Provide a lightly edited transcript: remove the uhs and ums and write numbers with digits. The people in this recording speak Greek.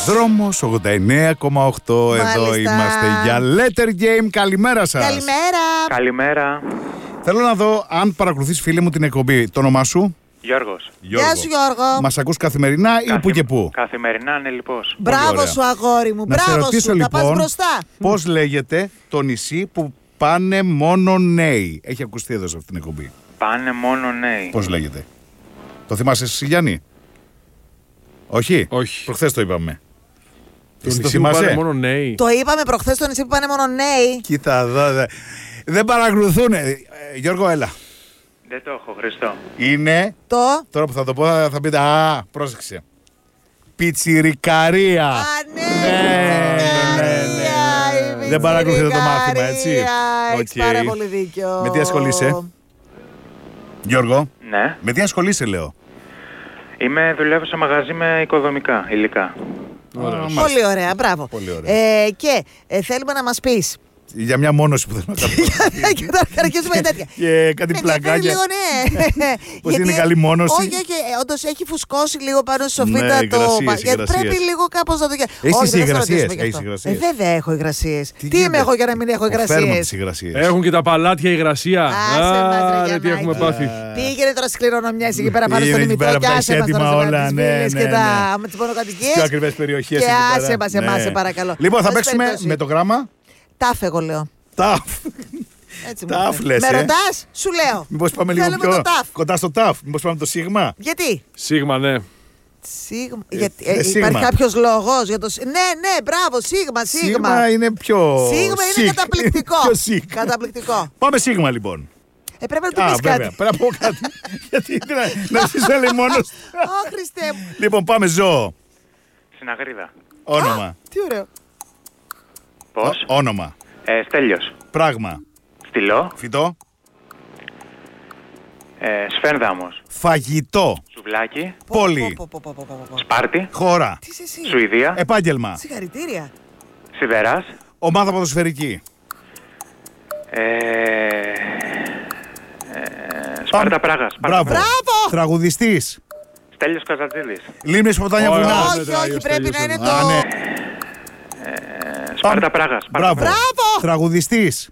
Δρόμος 89,8. Εδώ είμαστε για Letter Game. Καλημέρα σας. Καλημέρα. Θέλω να δω αν παρακολουθείς, φίλε μου, την εκπομπή. Το όνομά σου? Γιώργος. Γεια σου, Γιώργο. Μας ακούς καθημερινά ή που και που? Καθημερινά, ναι, λοιπόν. Μπράβο σου, αγόρι μου. Να σε Μπράβο ρωτήσω, σου. Θα πας λοιπόν, μπροστά. πώς λέγεται το νησί που πάνε μόνο νέοι? Έχει ακουστεί εδώ σε αυτήν την εκπομπή. Πάνε μόνο νέοι. Πώς λέγεται? Το θυμάσαι εσύ, Γιάννη? Όχι. Όχι. Προχθές το είπαμε. Το Εσύ νησί που πάνε μόνο νέοι. Το είπαμε προχθές στο νησί που πάνε μόνο νέοι. Κοίτα εδώ. Δεν παρακολουθούν. Γιώργο, έλα. Δεν το έχω, Χριστό. Είναι. Το. Τώρα που θα το πω θα πείτε. Α, πρόσεξε. Πιτσιρικαρία. Α, ναι. Δεν παρακολουθείτε το μάθημα, έτσι. Έχεις πάρα πολύ δίκιο. Με τι ασχολείσαι? Γιώργο. Ναι. Με τι ασχολείσαι, λέω? Δουλεύω σε μαγαζί με οικοδομικά υλικά. Πολύ ωραία, μπράβο. Πολύ ωραία. Και θέλουμε να μας πεις. Για μια μόνωση που θέλουμε να κάνουμε. Και τώρα αρχίσουμε τέτοια. Και κάτι πλακάκια. Λίγο, ναι. Πώς είναι καλή μόνωση. Όχι, όντως έχει φουσκώσει λίγο πάνω στη σοφίτα Ναι, το. υγρασίες. Γιατί πρέπει λίγο κάπως να το κάνει. Έχεις υγρασίες? Βέβαια έχω υγρασίες. Τι είμαι εγώ για να μην έχω υγρασίες? Έχουν και τα παλάτια υγρασία. Άσε μας, ρε, Τι έχουμε πάθει. Πήγαινε τώρα στις κληρονομιές εκεί πέρα πάνω στον ημιτό και άσε μας τώρα με τις μονοκατοικίες. Πιο ακριβές περιοχές. Και άσε μας εμάς, σε παρακαλώ. Λοιπόν, θα παίξουμε με το γράμμα. Τάφ, εγώ λέω. Τάφ. Έτσι Τάφ μου λες, με ρωτάς, σου λέω. Μήπως πάμε λίγο Θέλουμε πιο το τάφ. κοντά στο τάφ? Μήπως πάμε το σίγμα? Γιατί? Σίγμα, ναι. Σίγμα. Σίγμα. Υπάρχει κάποιος λόγος για το. Ναι, μπράβο, σίγμα. Σίγμα είναι πιο. Σίγμα είναι καταπληκτικό. Πιο σίγ. Καταπληκτικό. Πάμε σίγμα, λοιπόν. Πρέπει να του πεις κάτι. Πρέπει να πω κάτι. Γιατί να συζέλει μόνος. Ω, Χριστέ μου. Λοιπόν, πάμε ζώο. Συναγρίδα. Όνομα. Τι ωραίο. Πώς? Όνομα. Στέλιος. Πράγμα. Στυλό. Φυτό. Σφένδαμος. Φαγητό. Σουβλάκι. Πόλη. Σπάρτη. Χώρα. Τι είσαι εσύ? Σουηδία. Επάγγελμα. Συγχαρητήρια. Σιδεράς. Ομάδα ποδοσφαιρική. Σπάρτα Πράγας. Μπράβο. Τραγουδιστής. Στέλιος Καζατζίδης. Λίμνης Ποτάνια Ωραία. Βουνά. Όχι, πρέπει να είναι το. Α, ναι. Σπάρτα Πράγας. Μπράβο. Τραγουδιστής.